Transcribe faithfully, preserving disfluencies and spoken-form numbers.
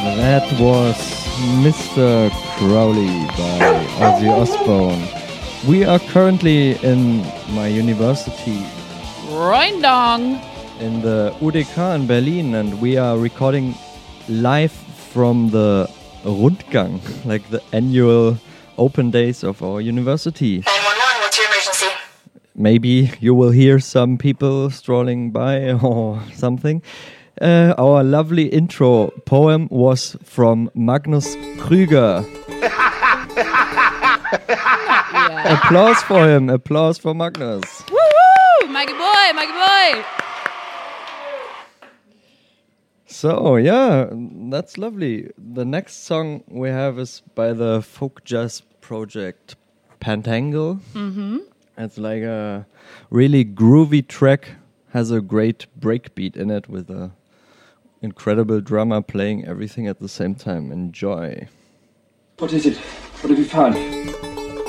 That was Mister Crowley by Ozzy Osbourne. We are currently in my university. Roindong. In the U D K in Berlin, and we are recording live from the Rundgang, like the annual open days of our university. nine one one, what's your emergency? Maybe you will hear some people strolling by or something. Uh, our lovely intro poem was from Magnus Krüger. Yeah. Applause for him. Applause for Magnus. Woo woo! Maggie boy, Maggie boy. So, yeah, that's lovely. The next song we have is by the folk jazz project Pentangle. Mm-hmm. It's like a really groovy track, has a great breakbeat in it with a incredible drummer playing everything at the same time. Enjoy. What is it? What have you found?